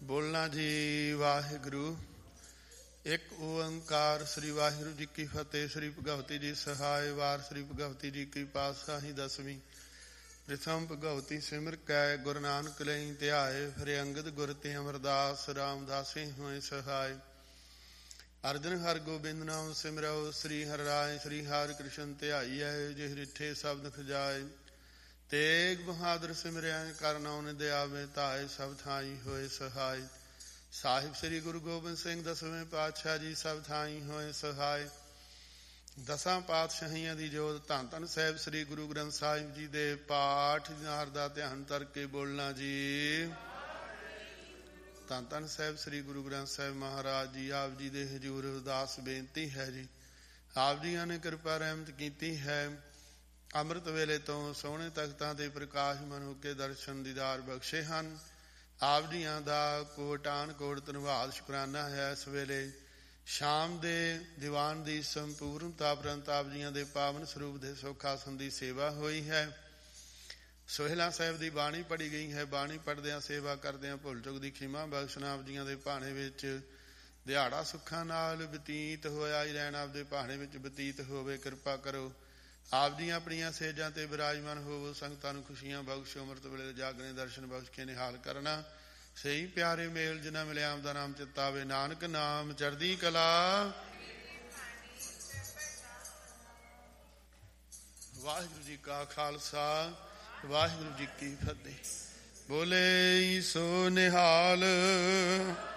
ਬੋਲਣਾ ਜੀ ਵਾਹਿਗੁਰੂ। ਇੱਕ ਓੰਕਾਰ ਸ੍ਰੀ ਵਾਹਿਗੁਰੂ ਜੀ ਕੀ ਫਤਿਹ। ਸ੍ਰੀ ਭਗਵਤੀ ਜੀ ਸਹਾਇ। ਵਾਰ ਸ੍ਰੀ ਭਗਵਤੀ ਜੀ ਕੀ ਪਾਤਸ਼ਾਹੀ ਦਸਵੀਂ। ਪ੍ਰਥਮ ਭਗਵਤੀ ਸਿਮਰ ਕੈ ਗੁਰੂ ਨਾਨਕ ਲਈ ਧਿਆਏ। ਫਿਰ ਅੰਗਦ ਗੁਰ ਤੇ ਅਮਰਦਾਸ ਰਾਮਦਾਸੇ ਹੋਏ ਸਹਾਇ। ਅਰਜਨ ਹਰ ਗੋਬਿੰਦ ਨਾਮ ਸਿਮਰਉ। ਸ੍ਰੀ ਹਰਿ ਰਾਇ ਸ੍ਰੀ ਹਰਿ ਕ੍ਰਿਸ਼ਨ ਧਿਆਈਐ। ਜਿਹ ਰਿਠੇ ਸ਼ਬਦ ਖਜਾਏ। ਤੇਗ ਬਹਾਦਰ ਸਿਮਰਿਆ ਕਰ ਨਾਉ ਨਿਧ ਆਵੇ। ਧਾਇ ਸਭ ਥਾਈ ਹੋਏ ਸਹਾਇ। ਸਾਹਿਬ ਸ੍ਰੀ ਗੁਰੂ ਗੋਬਿੰਦ ਸਿੰਘ ਦਸਵੇਂ ਪਾਤਸ਼ਾਹ ਜੀ ਸਭ ਥਾਈ ਹੋਏ ਸਹਾਇ। ਦਸਾਂ ਪਾਤਸ਼ਾਹੀਆਂ ਦੀ ਜੋਤ ਧੰਨ ਧੰਨ ਸਾਹਿਬ ਸ੍ਰੀ ਗੁਰੂ ਗ੍ਰੰਥ ਸਾਹਿਬ ਜੀ ਦੇ ਪਾਠ ਨਾਰ ਦਾ ਧਿਆਨ ਕਰਕੇ ਬੋਲਣਾ ਜੀ। ਧੰਨ ਧੰਨ ਸਾਹਿਬ ਸ੍ਰੀ ਗੁਰੂ ਗ੍ਰੰਥ ਸਾਹਿਬ ਮਹਾਰਾਜ ਜੀ ਆਪ ਜੀ ਦੇ ਹਜ਼ੂਰ ਅਰਦਾਸ ਬੇਨਤੀ ਹੈ ਜੀ। ਆਪ ਜੀਆਂ ਨੇ ਕਿਰਪਾ ਰਹਿਮਤ ਕੀਤੀ ਹੈ। ਅੰਮ੍ਰਿਤ ਵੇਲੇ ਤੋਂ ਸੋਹਣੇ ਤਖਤਾਂ ਦੇ ਪ੍ਰਕਾਸ਼ਮਾਨ ਹੋ ਕੇ ਦਰਸ਼ਨ ਦੀਦਾਰ ਬਖਸ਼ੇ ਹਨ। ਆਪ ਜੀਆਂ ਦਾ ਕੋਟਾਨ ਕੋਟ ਧੰਨਵਾਦ ਸ਼ੁਕਰਾਨਾ ਹੈ। ਇਸ ਵੇਲੇ ਸ਼ਾਮ ਦੇ ਦੀਵਾਨ ਦੀ ਸੰਪੂਰਨਤਾ ਉਪਰੰਤ ਆਪ ਜੀਆਂ ਦੇ ਪਾਵਨ ਸਰੂਪ ਦੇ ਸੁੱਖ ਆਸਣ ਦੀ ਸੇਵਾ ਹੋਈ ਹੈ। ਸੋਹਿਲਾ ਸਾਹਿਬ ਦੀ ਬਾਣੀ ਪੜ੍ਹੀ ਗਈ ਹੈ। ਬਾਣੀ ਪੜ੍ਹਦਿਆਂ ਸੇਵਾ ਕਰਦਿਆਂ ਭੁੱਲ ਚੁੱਕ ਦੀ ਖਿਮਾ ਬਖਸ਼ਣਾ। ਆਪ ਜੀਆਂ ਦੇ ਭਾਣੇ ਵਿੱਚ ਦਿਹਾੜਾ ਸੁੱਖਾਂ ਨਾਲ ਬਤੀਤ ਹੋਇਆ ਹੀ ਰਹਿਣਾ। ਆਪਦੇ ਭਾਣੇ ਵਿੱਚ ਬਤੀਤ ਹੋਵੇ ਕਿਰਪਾ ਕਰੋ। ਆਪ ਦੀਆਂ ਆਪਣੀਆਂ ਸੇਜਾਂ ਤੇ ਵਿਰਾਜਮਾਨ ਹੋਵੋ। ਸੰਗਤਾਂ ਨੂੰ ਖੁਸ਼ੀਆਂ ਬਖਸ਼ੋ। ਅੰਮ੍ਰਿਤ ਵੇਲੇ ਜਾਗਣੇ ਦਰਸ਼ਨ ਬਖਸ਼ ਕੇ ਨਿਹਾਲ ਕਰਨਾ। ਸਹੀ ਪਿਆਰੇ ਮੇਲ ਜਿਨ੍ਹਾਂ ਮਿਲਿਆ ਆਪ ਦਾ ਨਾਮ ਚਿਤਾਵੇ। ਨਾਨਕ ਨਾਮ ਚੜ੍ਹਦੀ ਕਲਾ। ਵਾਹਿਗੁਰੂ ਜੀ ਕਾ ਖਾਲਸਾ ਵਾਹਿਗੁਰੂ ਜੀ ਕੀ ਫਤਿਹ। ਬੋਲੇ ਸੋ ਨਿਹਾਲ।